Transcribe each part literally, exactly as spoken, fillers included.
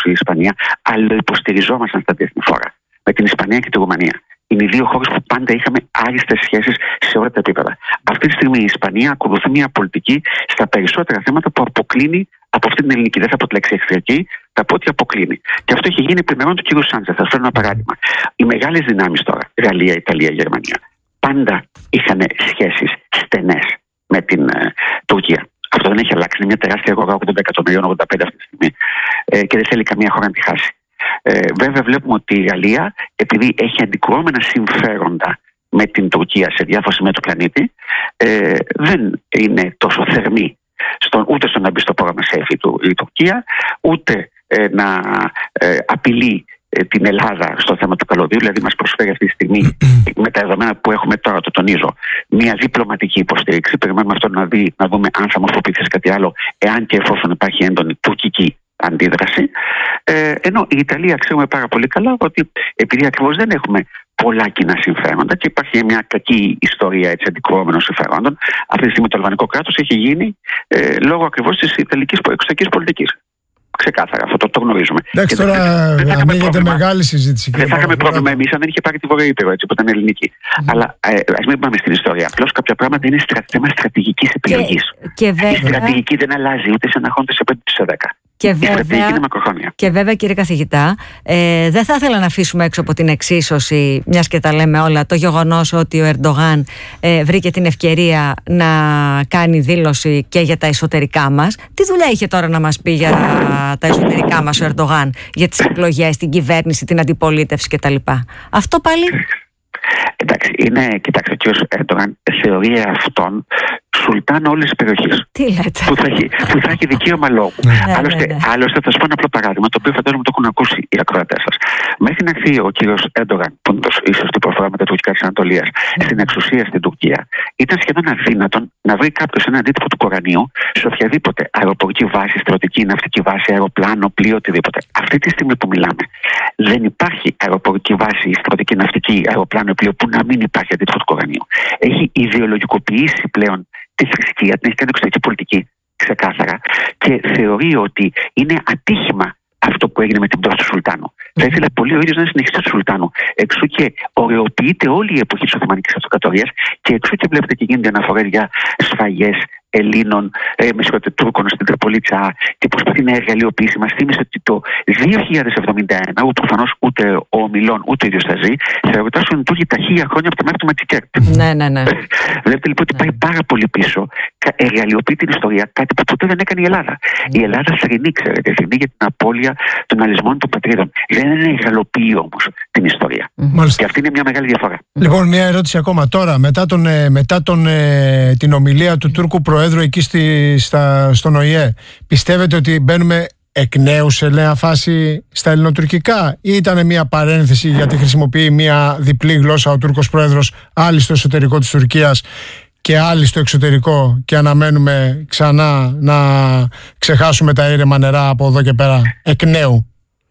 όπως η Ισπανία, αλληλοϊποστηριζόμασταν στα διεθνή φόρα. Με την Ισπανία και τη Ρουμανία. Είναι οι δύο χώρες που πάντα είχαμε άριστες σχέσεις σε όλα τα επίπεδα. Αυτή τη στιγμή η Ισπανία ακολουθεί μια πολιτική στα περισσότερα θέματα που αποκλίνει από αυτή την ελληνική. Δεν θα πω τη λέξη εχθρική, θα πω ότι αποκλίνει. Και αυτό έχει γίνει επιμερών του κ. Σάντζεθ. Θα σας φέρω ένα παράδειγμα. Οι μεγάλες δυνάμεις τώρα, Γαλλία, Ιταλία, Γερμανία, πάντα είχαν σχέσεις στενές με την ε, Τουρκία. Αυτό δεν έχει αλλάξει. Είναι μια τεράστια αγορά ογδόντα εκατομμυρίων, ογδόντα πέντε αυτή τη στιγμή. Ε, και δεν θέλει καμία χώρα να τη χάσει. Ε, βέβαια, βλέπουμε ότι η Γαλλία, επειδή έχει αντικρουόμενα συμφέροντα με την Τουρκία σε διάφορα σημεία του πλανήτη, ε, δεν είναι τόσο θερμή στον, ούτε στο να μπει στο πρόγραμμα ΣΕΦ η Τουρκία, ούτε ε, να ε, απειλεί ε, την Ελλάδα στο θέμα του καλωδίου. Δηλαδή, μας προσφέρει αυτή τη στιγμή, με τα δεδομένα που έχουμε τώρα, το τονίζω, μια διπλωματική υποστήριξη. Περιμένουμε αυτό να, δει, να δούμε αν θα μορφοποιηθεί κάτι άλλο, εάν και εφόσον υπάρχει έντονη τουρκική αντίδραση. Ε, ενώ η Ιταλία ξέρουμε πάρα πολύ καλά ότι επειδή ακριβώς δεν έχουμε πολλά κοινά συμφέροντα και υπάρχει μια κακή ιστορία έτσι, αντικρουόμενων συμφερόντων, αυτή τη στιγμή το αλβανικό κράτος έχει γίνει ε, λόγω ακριβώς της ιταλικής εξωτερικής πολιτικής. Ξεκάθαρα, αυτό το, το γνωρίζουμε. Εντάξει, τώρα ανοίγεται μεγάλη συζήτηση. Δεν θα είχαμε πρόβλημα εμείς αν δεν είχε πάρει τη Βορεια Ήπειρο, έτσι, που ήταν ελληνική. Mm. Αλλά ε, ας μην πάμε στην ιστορία. Απλώς κάποια πράγματα είναι στρα... θέμα στρατηγικής επιλογής. Και, και βέβαια... Η στρατηγική δεν αλλάζει ούτε σε ένα χρόνο, ούτε σε πέντε, ούτε σε δέκα. Και βέβαια, και βέβαια, κύριε καθηγητά, ε, δεν θα ήθελα να αφήσουμε έξω από την εξίσωση, μιας και τα λέμε όλα, το γεγονός ότι ο Ερντογάν ε, βρήκε την ευκαιρία να κάνει δήλωση και για τα εσωτερικά μας. Τι δουλειά είχε τώρα να μας πει για τα εσωτερικά μας ο Ερντογάν, για τις εκλογές, την κυβέρνηση, την αντιπολίτευση κτλ. Αυτό πάλι. Εντάξει, είναι, κοιτάξτε, ο κ. Ερντογάν θεωρεί αυτόν σουλτάν όλης της περιοχής. Τι λέτε. Που θα έχει, που θα έχει δικαίωμα λόγου. Ναι, άλλωστε, ναι, ναι. άλλωστε, θα σας πω ένα απλό παράδειγμα, το οποίο φαντάζομαι το έχουν ακούσει οι ακροατές σας. Μέχρι να έρθει ο κ. Ερντογάν, που είναι η σωστή προφορά με τα τουρκικά της Ανατολίας, mm. στην εξουσία στην Τουρκία, ήταν σχεδόν αδύνατον να βρει κάποιος ένα αντίτυπο του Κορανίου σε οποιαδήποτε αεροπορική βάση, στρατιωτική, ναυτική βάση, αεροπλάνο, πλοίο, οτιδήποτε. Αυτή τη στιγμή που μιλάμε, δεν υπάρχει αεροπορική βάση, στρατιωτική, ναυτική, αεροπλάνο, πλοίο που να μην υπάρχει αντίτυπο του Κορανίου. Έχει ιδεολογικοποιήσει πλέον τη θρησκεία, την έχει κάνει εξωτερική πολιτική ξεκάθαρα και θεωρεί ότι είναι ατύχημα αυτό που έγινε με την πτώση του Σουλτάνου. Mm. Θα ήθελε πολύ ο ίδιος να συνεχίσει του Σουλτάνου. Εξού και ωρεοποιείται όλη η εποχή της Οθωμανικής Αυτοκρατορίας και εξού και βλέπετε και γίνονται αναφορές για σφαγές Ελλήνων, ε, με συγχωρείτε, Τούρκων στην Τρεπολίτσα και προσπαθεί να εργαλειοποιήσει. Μας θύμισε ότι το δύο χιλιάδες εβδομήντα ένα, που προφανώς ούτε ο Ομιλών ούτε ο ίδιος θα ζει, θα ερωτάσουν οι Τούρκοι τα χίλια χρόνια από τα μέρη του Ματσικέρ. Ναι, ναι, ναι. Βλέπετε λοιπόν ότι πάει πάρα πολύ πίσω, εργαλειοποιεί την ιστορία, κάτι που ποτέ δεν έκανε η Ελλάδα. Mm. Η Ελλάδα θρηνεί, ξέρετε, θρηνεί για την απώλεια των αλυσμών των πατρίδων. Δεν εργαλειοποιεί όμως την ιστορία. Mm. Και αυτή είναι μια μεγάλη διαφορά. Λοιπόν, μια ερώτηση ακόμα. Τώρα, μετά, τον, μετά τον, την ομιλία του Τούρκου Προέδρου εκεί στη, στα, στον Ο Η Ε, πιστεύετε ότι μπαίνουμε εκ νέου σε νέα φάση στα ελληνοτουρκικά ή ήταν μια παρένθεση γιατί χρησιμοποιεί μια διπλή γλώσσα ο Τούρκος Πρόεδρος, άλλη στο εσωτερικό της Τουρκίας και άλλη στο εξωτερικό, και αναμένουμε ξανά να ξεχάσουμε τα ήρεμα νερά από εδώ και πέρα εκ νέου?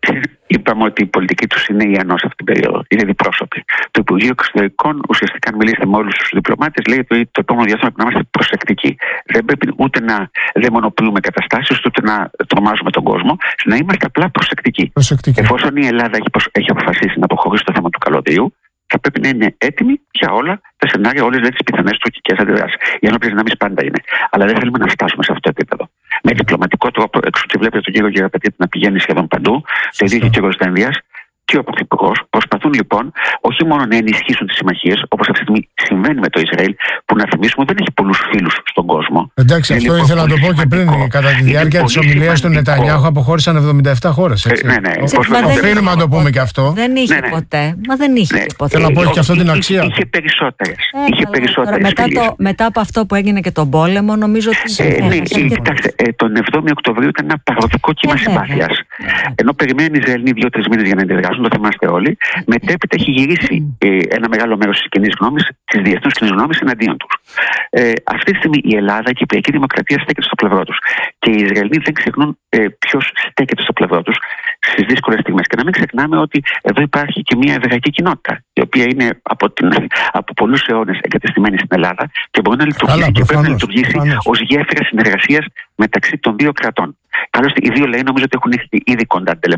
Είπαμε ότι η πολιτική τους είναι η ενός αυτή την περίοδο. Είναι διπρόσωπη. Το Υπουργείο Εξωτερικών, ουσιαστικά, αν μιλήσετε με όλους τους διπλωμάτες, λέει ότι το επόμενο διάστημα πρέπει να είμαστε προσεκτικοί. Δεν πρέπει ούτε να δαιμονοποιούμε καταστάσεις, ούτε να τρομάζουμε τον κόσμο. Να είμαστε απλά προσεκτικοί. προσεκτικοί. Εφόσον η Ελλάδα έχει, έχει αποφασίσει να αποχωρήσει το θέμα του καλωδίου, θα πρέπει να είναι έτοιμη για όλα τα σενάρια, όλες τις πιθανές τουρκικές αντιδράσεις. Οι ενόπλες δυνάμεις πάντα είναι. Αλλά δεν θέλουμε να φτάσουμε σε αυτό το επίπεδο. Με διπλωματικό τρόπο, εξού και βλέπετε τον κύριο Γεραπετρίτη να πηγαίνει σχεδόν παντού, το ίδιο και ο κύριος Δένδιας και ο Πρωθυπουργός, προσπαθούν λοιπόν όχι μόνο να ενισχύσουν τις συμμαχίες, όπως αυτή τη στιγμή συμβαίνει με το Ισραήλ, που να θυμίσουμε δεν έχει πολλούς φίλους στον κόσμο. Εντάξει, αυτό λοιπόν ήθελα να το πω και πριν. Κατά τη διάρκεια της ομιλίας του Νετανιάχου αποχώρησαν εβδομήντα επτά χώρες. Ε, ναι, ναι. Οφείλουμε να το πούμε και αυτό. Δεν είχε ναι, ναι. ποτέ. Μα δεν είχε ναι. ποτέ. Θέλω να πω και αυτό την αξία. Είχε περισσότερες. Ε, είχε περισσότερες μετά, το, μετά από αυτό που έγινε και τον πόλεμο, νομίζω ότι. Ε, ναι, κοιτάξτε, ε, τον εβδόμη Οκτωβρίου ήταν ένα παροδικό κύμα συμπάθειας. Ενώ περιμένουν οι Ισραηλοί δύο-τρεις μήνες για να αντιδράσουν, το θυμάστε όλοι. Μετέπειτα έχει γυρίσει ε, ένα μεγάλο μέρος της κοινής γνώμης, της διεθνούς κοινής γνώμης εναντίον τους. Ε, αυτή τη στιγμή η Ελλάδα και η Κυπριακή Δημοκρατία στέκεται στο πλευρό τους. Και οι Ισραηλοί δεν ξεχνούν ε, ποιος στέκεται στο πλευρό τους στις δύσκολες στιγμές. Και να μην ξεχνάμε ότι εδώ υπάρχει και μια εβραϊκή κοινότητα, η οποία είναι από, την, από πολλούς αιώνες εγκατεστημένη στην Ελλάδα και μπορεί να λειτουργήσει Καλά, και πρέπει να λειτουργήσει ως γέφυρα συνεργασίας μεταξύ των δύο κρατών. Άλλωστε, οι δύο λαοί νομίζω ότι έχουν έρθει ήδη κοντά την τελευταία